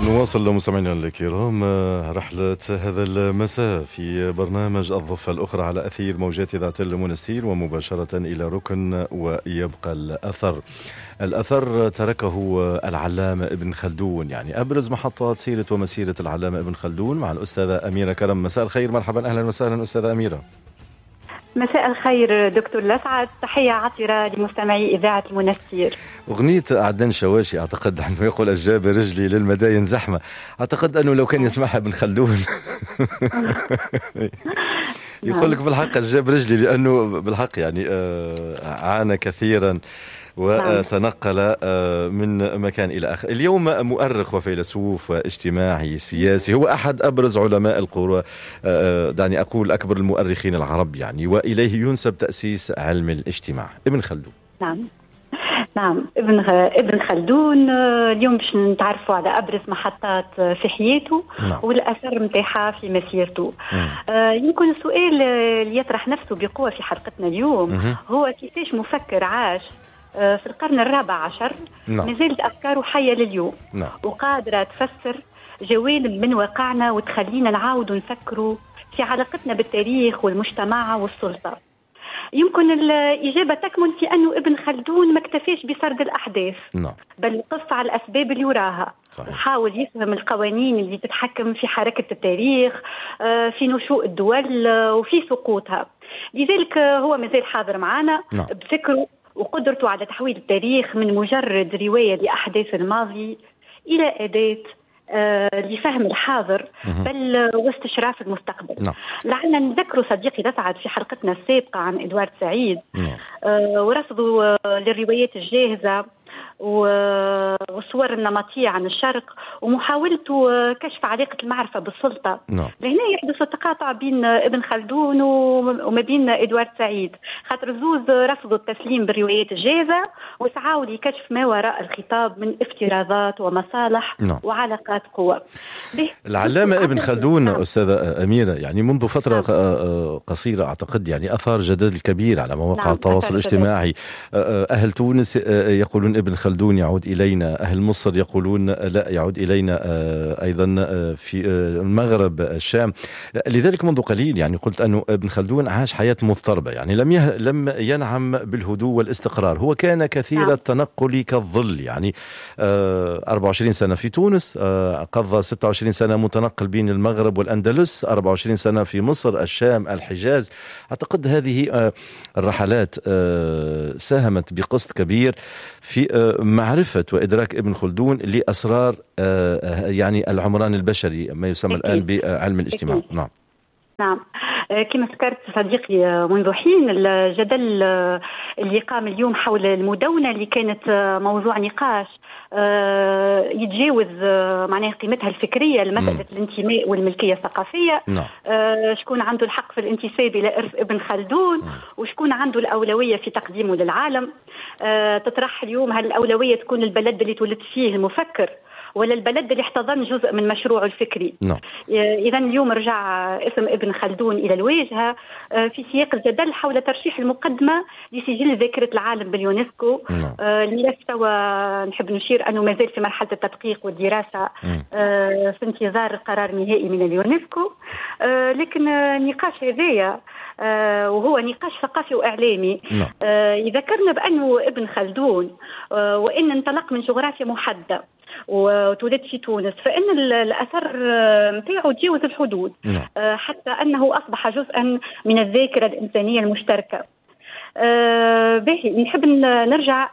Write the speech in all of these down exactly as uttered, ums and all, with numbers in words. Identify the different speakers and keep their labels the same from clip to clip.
Speaker 1: نواصل مستمعينا الكرام رحلة هذا المساء في برنامج الضفة الأخرى على أثير موجات إذاعة المنستير، ومباشرة إلى ركن ويبقى الأثر. الأثر تركه العلامة ابن خلدون، يعني أبرز محطات سيرة ومسيرة العلامة ابن خلدون مع الأستاذة أميرة كرم. مساء الخير، مرحبا، أهلا وسهلا أستاذة أميرة.
Speaker 2: مساء الخير دكتور لسعد، تحية عطرة لمستمعي إذاعة المنستير.
Speaker 1: أغنية عدنان شواشي أعتقد عندما يقول أجاب رجلي للمداين زحمة، أعتقد أنه لو كان يسمعها ابن خلدون يقول لك بالحق أجاب رجلي، لأنه بالحق يعني عانى كثيرا وتنقل من مكان إلى آخر. اليوم مؤرخ وفيلسوف واجتماعي سياسي، هو أحد أبرز علماء القرى، دعني أقول أكبر المؤرخين العرب يعني، وإليه ينسب تأسيس علم الاجتماع، ابن خلدون.
Speaker 2: نعم نعم ابن ابن خلدون اليوم باش نتعرفوا على أبرز محطات في حياته. نعم. والأثر متاعها في مسيرته. آه يمكن السؤال اللي يطرح نفسه بقوة في حلقتنا اليوم مم. هو كيفاش مفكر عاش في القرن الرابع عشر نعم. ما زالت أفكاره حية لليوم نعم. وقادرة تفسر جوانب من واقعنا وتخلينا نعاود نفكروا في علاقتنا بالتاريخ والمجتمع والسلطة. يمكن الإجابة تكمن في أنه ابن خلدون ما اكتفاش بسرد الأحداث نعم. بل قف على الأسباب اللي وراها، وحاول يفهم القوانين اللي تتحكم في حركة التاريخ، في نشوء الدول وفي سقوطها. لذلك هو مازال حاضر معنا نعم. بفكره وقدرته على تحويل التاريخ من مجرد رواية لأحداث الماضي إلى أداة آه لفهم الحاضر بل واستشراف المستقبل. نعم. لعلنا نذكر صديقي لسعد في حلقتنا السابقة عن إدوارد سعيد نعم. آه ورصده آه للروايات الجاهزة والصور النمطية عن الشرق، ومحاولته كشف علاقة المعرفة بالسلطة. نعم. لهنا يحدث التقاطع بين ابن خلدون وما بين إدوارد سعيد، خاطر زوز رفضوا التسليم بالروايات الجاهزة وسعوا لكشف ما وراء الخطاب من افتراضات ومصالح نعم. وعلاقات قوة.
Speaker 1: العلامة ابن خلدون نعم. أستاذة أميرة، يعني منذ فترة نعم. قصيرة أعتقد يعني أثار جدل كبير على مواقع نعم. التواصل الاجتماعي. أهل تونس يقولون ابن خلدون يعود إلينا، أهل مصر يقولون لا يعود إلينا أيضا في المغرب الشام. لذلك منذ قليل يعني قلت أنه ابن خلدون عاش حياة مضطربة، يعني لم يه... لم ينعم بالهدوء والاستقرار. هو كان كثير التنقل كالظل، يعني أربعة وعشرين سنة في تونس، قضى ستة وعشرين سنة متنقل بين المغرب والأندلس، أربعة وعشرين سنة في مصر، الشام، الحجاز. أعتقد هذه الرحلات ساهمت بقسط كبير في معرفة وإدراك ابن خلدون لأسرار يعني العمران البشري، ما يسمى الآن بعلم الاجتماع. نعم
Speaker 2: نعم كما ذكرت صديقي منذ حين، الجدل اللي قام اليوم حول المدونة اللي كانت موضوع نقاش يتجاوز معناها قيمتها الفكرية لمسألة الانتماء والملكية الثقافية. نعم. شكون عنده الحق في الانتساب إلى إرث ابن خلدون نعم. وشكون عنده الأولوية في تقديمه للعالم. تطرح اليوم هل الأولوية تكون البلد اللي تولد فيه المفكر ولا البلد اللي احتضن جزء من مشروعه الفكري. نعم. إذا اليوم رجع اسم ابن خلدون إلى الواجهة في سياق الجدل حول ترشيح المقدمة لسجل ذاكرة العالم باليونسكو. نعم. الملف توا نحب نشير أنه ما زال في مرحلة التدقيق والدراسة في انتظار قرار نهائي من اليونسكو، لكن النقاش هذايا وهو نقاش ثقافي وإعلامي. نعم. يذكرنا بأنه ابن خلدون وإن انطلق من جغرافيا محددة وتولد في تونس، فإن الأثر متاعه تجاوز الحدود. نعم. حتى أنه أصبح جزءا من الذاكرة الإنسانية المشتركة. أه باهي نحب نرجع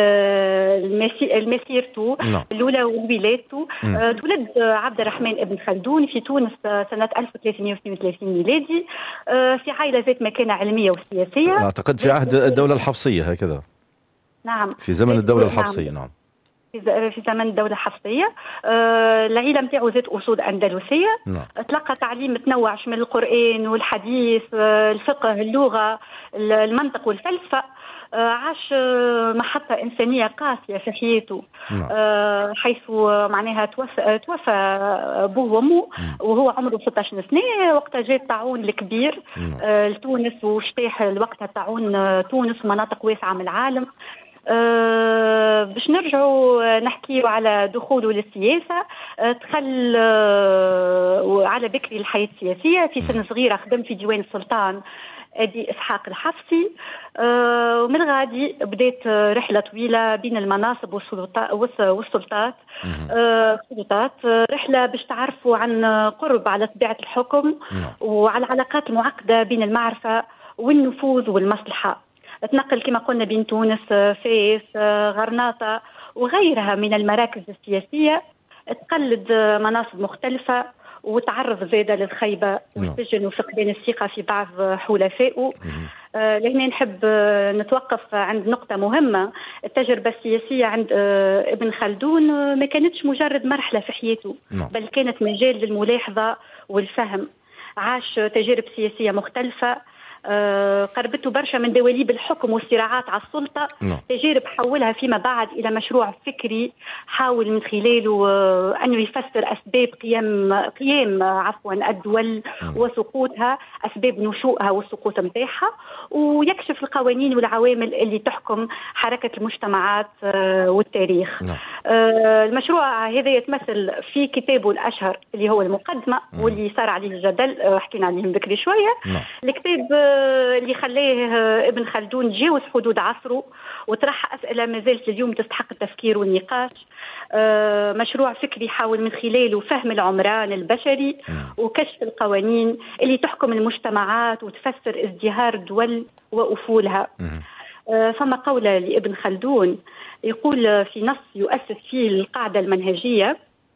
Speaker 2: لمسيرته نعم. الأولى وولادته. أه تولد عبد الرحمن ابن خلدون في تونس سنة ألف وثلاثمائة واثنين وثلاثين ميلادي، أه في عائلة ذات مكانة علمية وسياسية.
Speaker 1: أعتقد في عهد الدولة الحفصية هكذا.
Speaker 2: نعم
Speaker 1: في زمن الدولة الحفصية. نعم, نعم.
Speaker 2: في زمن الدولة الحفصية. آه العيلة متاعو ذات أصول أندلسية. نعم. تلقى تعليم متنوع شمل القرآن والحديث، آه الفقه، اللغة، المنطق والفلسفة. آه عاش محطة إنسانية قاسية في حياته. نعم. آه حيث معناها توفى, توفى أبوه وأمه وهو عمره ستة عشر سنة وقت جاء الطاعون الكبير. نعم. آه لتونس، واشتاح الوقت الطاعون تونس ومناطق واسعة من العالم. أه باش نرجعوا نحكيوا على دخوله للسياسة. أه دخل أه على بكري الحياة السياسية في سن صغيرة، خدم في ديوان السلطان أدي إسحاق الحفصي. أه ومن غادي بدأت رحلة طويلة بين المناصب والسلطات. أه السلطات رحلة باش تعرفوا عن قرب على طبيعة الحكم وعلى العلاقات المعقدة بين المعرفة والنفوذ والمصلحة. تنقل كما قلنا بين تونس، فاس، غرناطة وغيرها من المراكز السياسية، تقلد مناصب مختلفة وتعرض زادة للخيبة والسجن وفقدان الثقة في بعض حلفائه. آه لهنا نحب آه نتوقف عند نقطة مهمة. التجربة السياسية عند آه ابن خلدون آه ما كانتش مجرد مرحلة في حياته، بل كانت مجال للملاحظة والفهم. عاش تجارب سياسية مختلفة آه قربته برشا من دواليب الحكم والصراعات على السلطة. no. تجارب حولها فيما بعد إلى مشروع فكري حاول من خلاله آه أنه يفسر أسباب قيام قيام آه عفوا الدول no. وسقوطها، أسباب نشوءها والسقوط متاعها، ويكشف القوانين والعوامل اللي تحكم حركة المجتمعات آه والتاريخ. no. آه المشروع هذا يتمثل في كتابه الأشهر اللي هو المقدمة no. واللي صار عليه الجدل آه حكينا عليه من بكري شوية. no. الكتاب اللي خلاه ابن خلدون تجاوز حدود عصره وطرح أسئلة ما زالت اليوم تستحق التفكير والنقاش. مشروع فكري يحاول من خلاله فهم العمران البشري وكشف القوانين اللي تحكم المجتمعات وتفسر ازدهار الدول وأفولها. فما قولة لابن خلدون يقول في نص يؤسس فيه القاعدة المنهجية،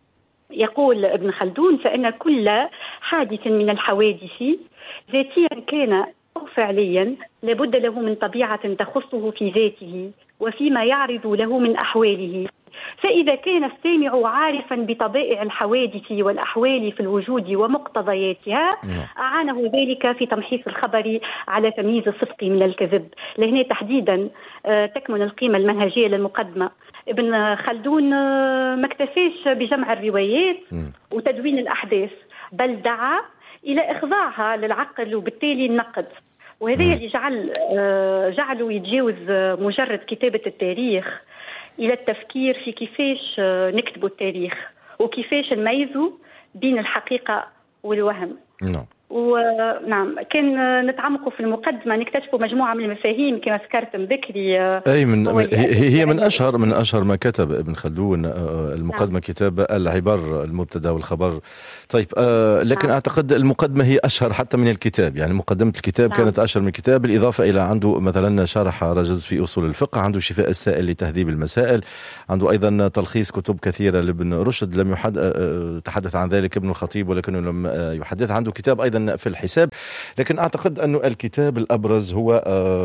Speaker 2: يقول ابن خلدون: فإن كل حادث من الحوادث ذاتيا كان أو فعليا لابد له من طبيعة تخصه في ذاته وفيما يعرض له من أحواله، فإذا كان السامع عارفا بطبائع الحوادث والأحوال في الوجود ومقتضياتها أعانه ذلك في تمحيص الخبر على تمييز الصدق من الكذب. لهنا تحديدا تكمن القيمة المنهجية للمقدمة. ابن خلدون ما اكتفاش بجمع الروايات وتدوين الأحداث، بل دعا إلى إخضاعها للعقل وبالتالي النقد، وهذا اللي جعل جعله يتجاوز مجرد كتابة التاريخ إلى التفكير في كيفاش نكتبوا التاريخ وكيفاش نميزوا بين الحقيقة والوهم. نعم. ونعم كان نتعمقوا في المقدمة نكتشفوا مجموعة من المفاهيم كما ذكرت من بكري.
Speaker 1: أي من هي من أشهر من أشهر ما كتب ابن خلدون المقدمة. نعم. كتاب العبر المبتدأ والخبر. طيب آه لكن نعم. أعتقد المقدمة هي أشهر حتى من الكتاب، يعني مقدمة الكتاب نعم. كانت أشهر من الكتاب، بالإضافة إلى عنده مثلا شرح رجز في أصول الفقه، عنده شفاء السائل لتهذيب المسائل، عنده أيضا تلخيص كتب كثيرة لابن رشد لم يتحدث عن ذلك ابن الخطيب ولكنه لم يحدث. عنده كتاب أيضا في الحساب، لكن أعتقد أنه الكتاب الأبرز هو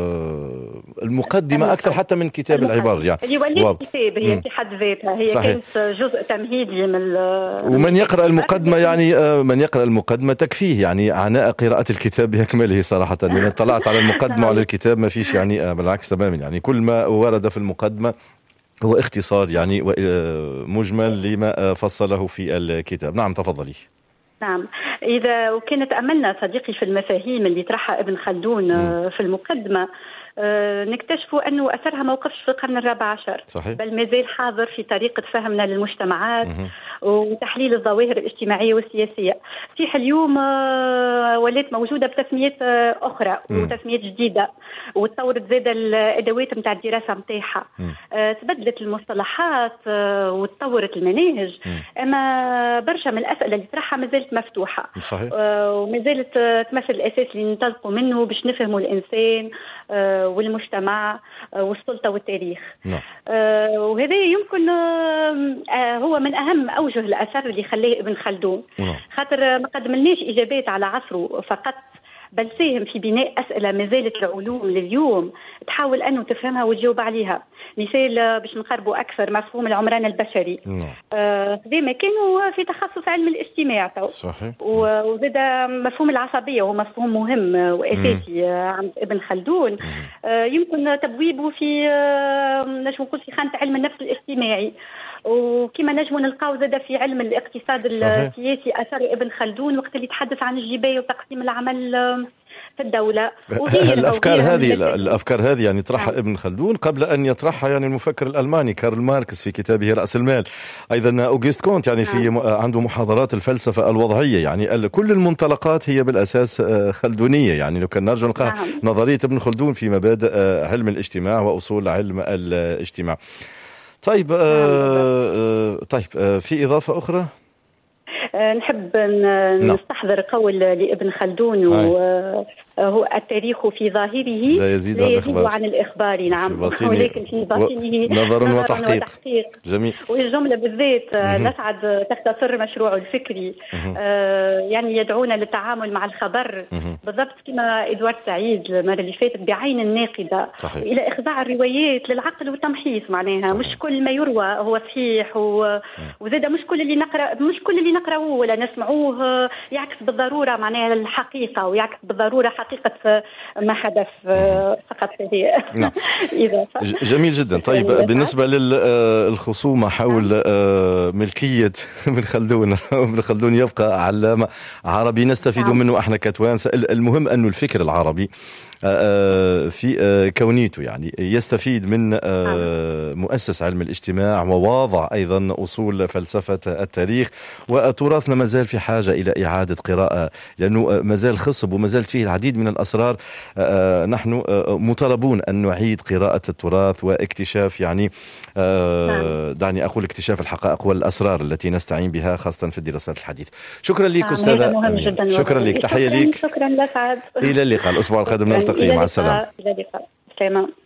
Speaker 1: المقدمة أكثر حتى من كتاب العبر، يعني
Speaker 2: اللي وليت كتاب هي في حد ذاتها هي صحيح. كانت جزء تمهيدي من
Speaker 1: ومن يقرأ المقدمة يعني من يقرأ المقدمة تكفيه يعني عناء قراءة الكتاب بأكمله صراحة. لأن طلعت على المقدمة وعلى الكتاب ما فيش يعني بالعكس تماما، يعني كل ما ورد في المقدمة هو اختصار يعني مجمل لما فصله في الكتاب. نعم تفضلي.
Speaker 2: نعم، إذا وكانت تأملنا صديقي في المفاهيم اللي طرحها ابن خلدون في المقدمة نكتشفوا أنه أثرها موقفش في القرن الرابع عشر صحيح. بل ما زال حاضر في طريقة فهمنا للمجتمعات مه. وتحليل الظواهر الاجتماعية والسياسية. صحيح اليوم ولات موجودة بتسميات أخرى مه. وتسميات جديدة، وتطورت زادة الأدوات متاع الدراسة متاعها، تبدلت المصطلحات وتطورت المناهج مه. أما برشا من الأسئلة اللي طرحها ما زالت مفتوحة صحيح. وما زالت تمثل الأساس اللي ننطلقوا منه باش نفهموا الإنسان والمجتمع والسلطة والتاريخ. نعم. وهذا يمكن هو من أهم أوجه الأثر اللي خلاه ابن خلدون. نعم. خاطر ما قدملناش إجابات على عصره فقط، بل ساهم في بناء أسئلة ما زالت العلوم لليوم تحاول أنه تفهمها وتجاوب عليها. مثال باش نقربوا أكثر مفهوم العمران البشري. نعم. آه ما كانوا في تخصص علم الاجتماع تو. صحيح. وزاد مفهوم العصبية وهو مفهوم مهم وأساسي عند ابن خلدون. آه يمكن تبويبه في آه نجم نقول في خانة علم النفس الاجتماعي، وكما نجم نلقاو زاد في علم الاقتصاد السياسي أثر ابن خلدون وقت اللي يتحدث عن الجباية وتقسيم العمل في الدولة وغيرها
Speaker 1: الأفكار
Speaker 2: وغيرها
Speaker 1: هذه الأفكار هذه يعني طرحها ابن خلدون قبل أن يطرحها يعني المفكر الألماني كارل ماركس في كتابه رأس المال. أيضا أوغست كونت يعني في عنده محاضرات الفلسفة الوضعية، يعني كل المنطلقات هي بالأساس خلدونية. يعني لو كان نرجع نلقى نظرية ابن خلدون في مبادئ علم الاجتماع وأصول علم الاجتماع. طيب آه طيب آه في إضافة أخرى
Speaker 2: نحب نستحضر قول لابن خلدون وهو التاريخ في ظاهره لا يزيد, لا يزيد عن الإخبار. نعم، ولكن في باطنه
Speaker 1: نظر وتحقيق.
Speaker 2: وتحقيق.
Speaker 1: جميل.
Speaker 2: والجملة بالذات نسعد تختصر مشروع الفكري آه يعني يدعونا للتعامل مع الخبر بالضبط كما إدوارد سعيد المرة اللي فاتت بعين الناقدة صحيح. إلى إخضاع الروايات للعقل والتمحيص معناها صحيح. مش كل ما يروى هو صحيح و... وزاد مش كل اللي نقرأ مش كل اللي نقرأه ولا نسمعوه يعكس بالضرورة معناها الحقيقة ويعكس بالضرورة حقيقة ما حدث فقط هذه.
Speaker 1: نعم. إذا ف... جميل جدا. طيب بالنسبة للخصومة حول ملكية ابن خلدون، ابن خلدون يبقى علامة عربي نستفيد نعم. منه احنا كتوانسة. المهم أنه الفكر العربي في كونيته يعني يستفيد من مؤسس علم الاجتماع وواضع أيضا أصول فلسفة التاريخ، وتراثنا مازال في حاجة إلى إعادة قراءة لأنه مازال خصب ومازال فيه العديد من الأسرار. نحن مطالبون أن نعيد قراءة التراث واكتشاف يعني دعني أقول اكتشاف الحقائق والأسرار التي نستعين بها خاصة في الدراسات الحديثة. شكرا لك أستاذة. شكرا لك. تحية لك.
Speaker 2: شكرا لك.
Speaker 1: إلى اللقاء الأسبوع القادم نلتقي. مع السلامة.
Speaker 2: إلى اللقاء.